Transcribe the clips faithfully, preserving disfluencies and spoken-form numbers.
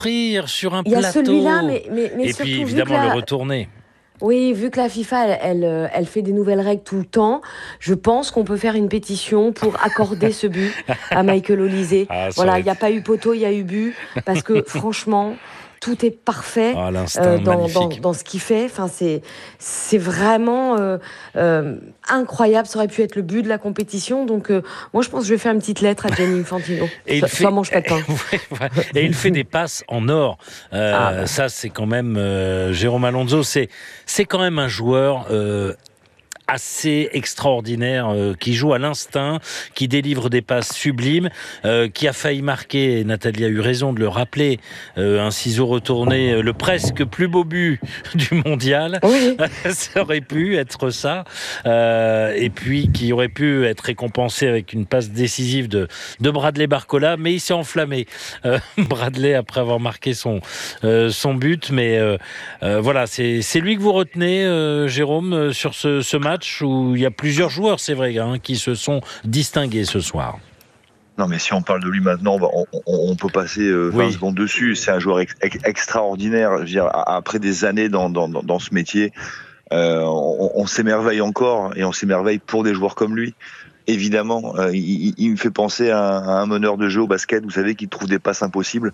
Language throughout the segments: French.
rire sur un Il y a plateau. celui-là, mais, mais, mais Et surtout, puis vu que évidemment la... le retourner. Oui, vu que la FIFA, elle, elle, euh, elle fait des nouvelles règles tout le temps, je pense qu'on peut faire une pétition pour accorder ce but à Michael Olise. Ah, ça Voilà, aurait il n'y a été... pas eu poteau, il y a eu but, parce que franchement, tout est parfait Ah, euh, l'instinct dans, dans, magnifique. dans ce qu'il fait. Enfin, c'est, c'est vraiment euh, euh, incroyable. Ça aurait pu être le but de la compétition. Donc, euh, moi, je pense que je vais faire une petite lettre à Gianni Infantino. Et il So- Soit fait, mange pas de pain. ouais, ouais. Et il fait des passes en or. Ah, Euh, bah. ça, c'est quand même euh, Jérôme Alonso. C'est, c'est quand même un joueur. Euh, assez extraordinaire, euh, qui joue à l'instinct, qui délivre des passes sublimes, euh, qui a failli marquer, et Nathalie a eu raison de le rappeler, euh, un ciseau retourné, euh, le presque plus beau but du mondial. Oui. Ça aurait pu être ça. Euh, et puis qui aurait pu être récompensé avec une passe décisive de, de Bradley Barcola, mais il s'est enflammé. Euh, Bradley, après avoir marqué son, euh, son but. Mais euh, euh, voilà, c'est, c'est lui que vous retenez, euh, Jérôme, sur ce, ce match où il y a plusieurs joueurs, c'est vrai, hein, qui se sont distingués ce soir. Non, mais si on parle de lui maintenant, on, on, on peut passer vingt Oui. secondes dessus. C'est un joueur ex, ex, extraordinaire. Je veux dire, après des années dans, dans, dans ce métier, euh, on, on s'émerveille encore et on s'émerveille pour des joueurs comme lui. Évidemment, euh, il, il me fait penser à un, à un meneur de jeu au basket, vous savez, qui trouve des passes impossibles.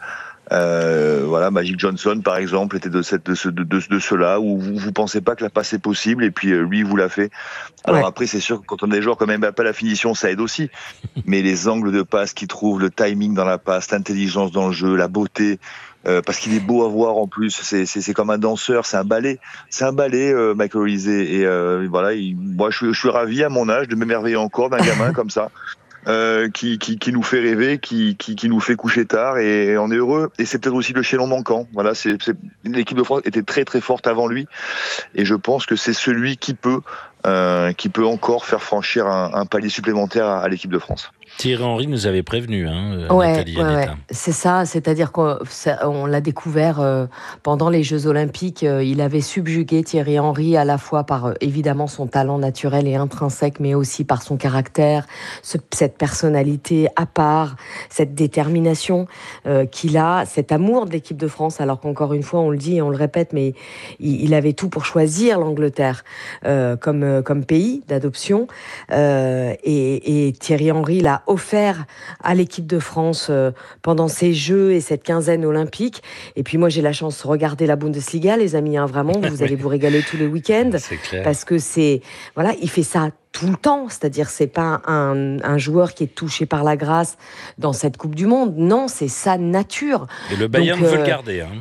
Euh, voilà, Magic Johnson, par exemple, était de, cette, de, ce, de, de, de ceux-là, où vous ne pensez pas que la passe est possible, et puis euh, lui, vous l'a fait. Alors Ouais. après, c'est sûr que quand on a des joueurs comme Mbappé, la finition, ça aide aussi. Mais les angles de passe qu'il trouve, le timing dans la passe, l'intelligence dans le jeu, la beauté, euh, parce qu'il est beau à voir en plus, c'est, c'est, c'est comme un danseur, c'est un ballet. C'est un ballet, euh, Michael Olise. Et euh, voilà, il, moi, je suis, je suis ravi à mon âge de m'émerveiller encore d'un gamin comme ça. Euh, qui, qui, qui nous fait rêver, qui, qui, qui nous fait coucher tard, et on est heureux. Et c'est peut-être aussi le chaînon manquant. Voilà, c'est, c'est, l'équipe de France était très très forte avant lui, et je pense que c'est celui qui peut, euh, qui peut encore faire franchir un, un palier supplémentaire à, à l'équipe de France. Thierry Henry nous avait prévenu, hein, Ouais, Nathalie ouais, ouais. Anetta. C'est ça, c'est-à-dire qu'on ça, on l'a découvert euh, pendant les Jeux Olympiques. Euh, il avait subjugué Thierry Henry à la fois par euh, évidemment son talent naturel et intrinsèque, mais aussi par son caractère, ce, cette personnalité à part, cette détermination euh, qu'il a, cet amour de l'équipe de France. Alors qu'encore une fois, on le dit et on le répète, mais il, il avait tout pour choisir l'Angleterre euh, comme euh, comme pays d'adoption. Euh, et, et Thierry Henry l'a offert à l'équipe de France euh, pendant ces Jeux et cette quinzaine olympique. Et puis moi, j'ai la chance de regarder la Bundesliga, les amis, hein, vraiment, vous allez vous régaler tous les week-ends. C'est clair. Parce que c'est, voilà, il fait ça tout le temps. C'est-à-dire, c'est pas un, un joueur qui est touché par la grâce dans cette Coupe du Monde. Non, c'est sa nature. Et le Bayern Donc, veut euh, le garder, hein.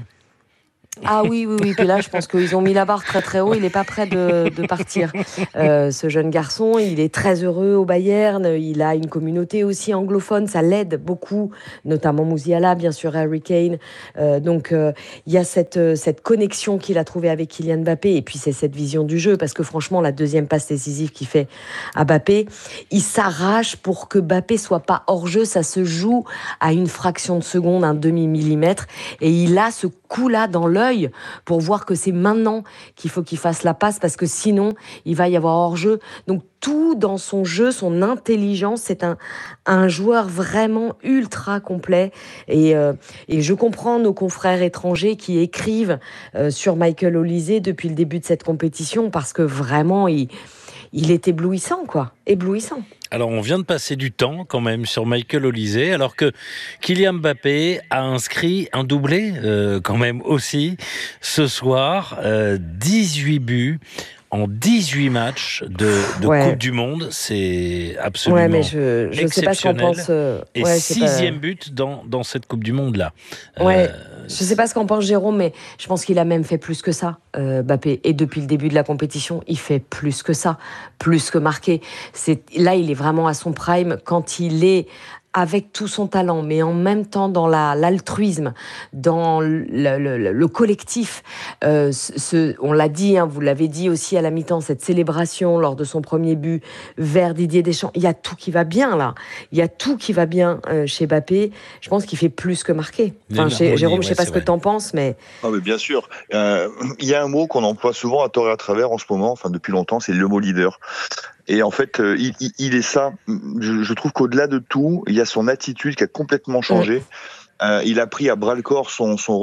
Ah oui, oui, oui. Puis là, je pense qu'ils ont mis la barre très, très haut. Il n'est pas prêt de, de partir. Euh, ce jeune garçon, il est très heureux au Bayern. Il a une communauté aussi anglophone. Ça l'aide beaucoup, notamment Musiala, bien sûr, Harry Kane. Euh, donc, euh, il y a cette, cette connexion qu'il a trouvée avec Kylian Mbappé. Et puis, c'est cette vision du jeu. Parce que franchement, la deuxième passe décisive qu'il fait à Mbappé, il s'arrache pour que Mbappé soit pas hors jeu. Ça se joue à une fraction de seconde, un demi-millimètre. Et il a ce coup-là dans l'œil pour voir que c'est maintenant qu'il faut qu'il fasse la passe, parce que sinon il va y avoir hors-jeu. Donc tout dans son jeu, son intelligence, c'est un, un joueur vraiment ultra complet. Et, euh, et je comprends nos confrères étrangers qui écrivent euh, sur Michael Olise depuis le début de cette compétition, parce que vraiment il, il est éblouissant, quoi, éblouissant. Alors, on vient de passer du temps quand même sur Michael Olise, alors que Kylian Mbappé a inscrit un doublé euh, quand même aussi ce soir, euh, dix-huit buts en dix-huit matchs de, de Ouais. Coupe du Monde. C'est absolument Ouais, mais je je sais pas ce qu'on exceptionnel. pense. euh, Et ouais, c'est sixième pas... but dans, dans cette Coupe du Monde-là. Ouais, Euh, je sais pas ce qu'en pense Jérôme, mais je pense qu'il a même fait plus que ça, euh, Mbappé. Et depuis le début de la compétition, il fait plus que ça, plus que marquer. C'est, là, il est vraiment à son prime quand il est avec tout son talent, mais en même temps dans la, l'altruisme, dans le, le, le, le collectif. Euh, ce, on l'a dit, hein, vous l'avez dit aussi à la mi-temps, cette célébration lors de son premier but vers Didier Deschamps. Il y a tout qui va bien là. Il y a tout qui va bien euh, chez Mbappé. Je pense qu'il fait plus que marquer. Enfin, chez, Jérôme, je sais ouais, pas ce que tu en penses, mais... Ah mais bien sûr. Euh, il y a un mot qu'on emploie souvent à tort et à travers en ce moment, enfin depuis longtemps, c'est le mot leader. Et en fait, euh, il, il, il est ça. Je, je trouve qu'au-delà de tout, il y a son attitude qui a complètement changé. Euh, il a pris à bras le corps son, son